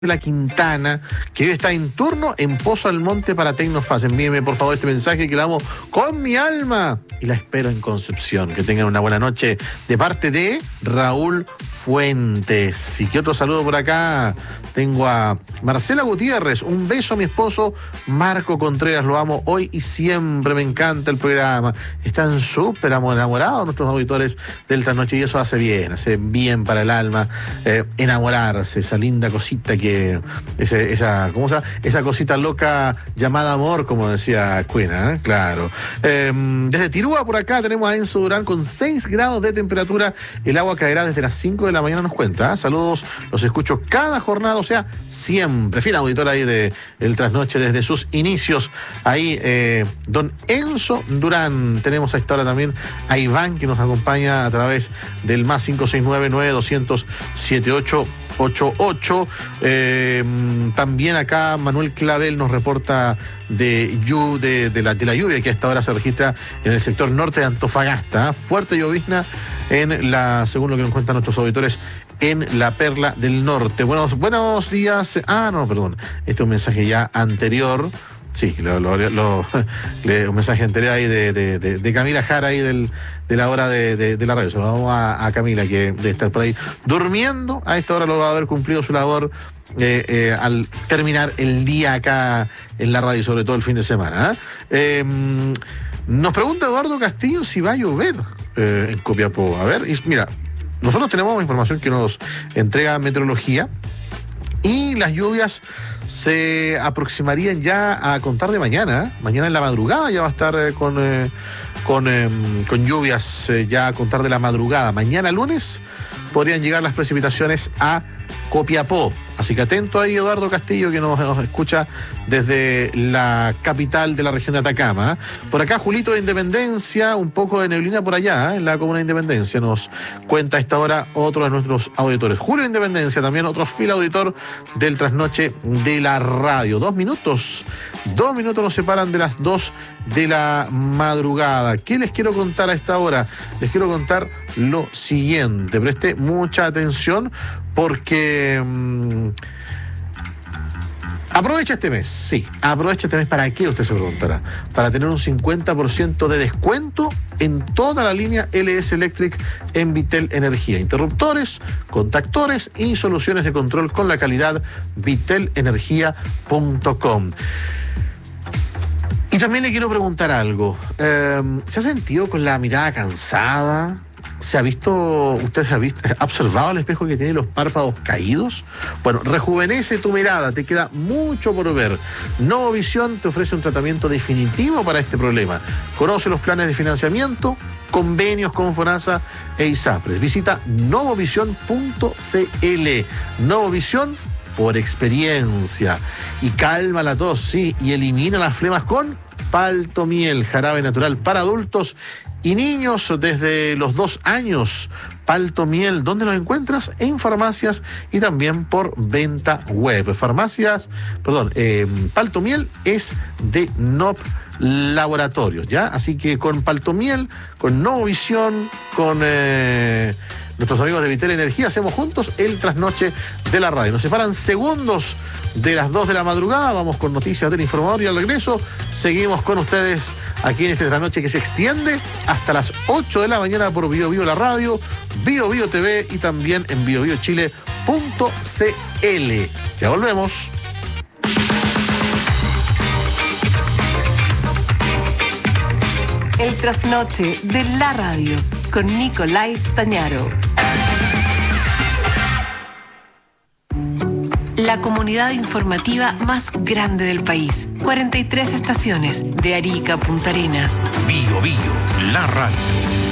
de la Quintana, que hoy está en turno en Pozo Almonte para Tecnofaz. Envíeme por favor este mensaje que la amo con mi alma y la espero en Concepción. Que tengan una buena noche de parte de Raúl Fuentes. Y que otro saludo por acá. Tengo a Marcela Gutiérrez. Un beso a mi esposo Marco Contreras. Lo amo hoy y siempre. Me encanta el programa. Están súper enamorados nuestros auditores del Trasnoche y eso hace bien para el alma. Enamorarse, esa linda cosita que esa cosita loca llamada amor, como decía Cuena, ¿eh? Claro. Desde Tirúa por acá tenemos a Enzo Durán con 6 grados de temperatura. El agua caerá desde las 5 de la mañana, nos cuenta. Saludos, los escucho cada jornada, o sea, siempre. Fiel auditor ahí de El Trasnoche desde sus inicios. Ahí, don Enzo Durán. Tenemos a esta hora también a Iván, que nos acompaña a través del más 569-9200-7888. También acá Manuel Clavel nos reporta de la lluvia que a esta hora se registra en el sector norte de Antofagasta. Fuerte llovizna según lo que nos cuentan nuestros auditores, en la Perla del Norte. Buenos días. Perdón. Este es un mensaje ya anterior. Sí, un mensaje anterior ahí de Camila Jara ahí de la hora de la radio. Se lo vamos a Camila, que debe estar por ahí durmiendo. A esta hora lo va a haber cumplido su labor al terminar el día acá en la radio, sobre todo el fin de semana. Nos pregunta Eduardo Castillo si va a llover en Copiapó. A ver, mira, nosotros tenemos información que nos entrega Meteorología y las lluvias se aproximarían ya a contar de mañana. Mañana en la madrugada ya va a estar con lluvias ya a contar de la madrugada. Mañana lunes podrían llegar las precipitaciones a Copiapó. Así que atento ahí, Eduardo Castillo, que nos escucha desde la capital de la región de Atacama. Por acá, Julito de Independencia, un poco de neblina por allá, en la comuna de Independencia, nos cuenta a esta hora otro de nuestros auditores. Julio de Independencia, también otro fiel auditor del Trasnoche de la radio. 2 minutos nos separan de las 2 de la madrugada. ¿Qué les quiero contar a esta hora? Les quiero contar lo siguiente. Preste mucha atención porque aprovecha este mes. Sí, aprovecha este mes. ¿Para qué? Usted se preguntará. Para tener un 50% de descuento en toda la línea LS Electric en Vitel Energía. Interruptores, contactores y soluciones de control con la calidad vitelenergia.com. Y también le quiero preguntar algo. ¿Se ha sentido con la mirada cansada? ¿Usted ha observado el espejo que tiene los párpados caídos? Bueno, rejuvenece tu mirada, te queda mucho por ver. Novovisión te ofrece un tratamiento definitivo para este problema. Conoce los planes de financiamiento, convenios con FONASA e ISAPRES. Visita novovision.cl. Novovisión por experiencia. Y calma la tos, sí, y elimina las flemas con Paltomiel, jarabe natural para adultos y niños desde los 2 años. Paltomiel, ¿dónde lo encuentras? En farmacias y también por venta web. Paltomiel es de NOP Laboratorios, ¿ya? Así que con Paltomiel, con Novovisión, con nuestros amigos de Vitel Energía, hacemos juntos el Trasnoche de la radio. Nos separan segundos de las 2 de la madrugada. Vamos con noticias del informador y al regreso seguimos con ustedes aquí en este Trasnoche que se extiende hasta las 8 de la mañana por Bio Bio la radio, Bio Bio TV y también en biobiochile.cl. Ya volvemos. El Trasnoche de la radio con Nicolás Tañaro. La comunidad informativa más grande del país. 43 estaciones de Arica a Punta Arenas. Bio Bio, la radio.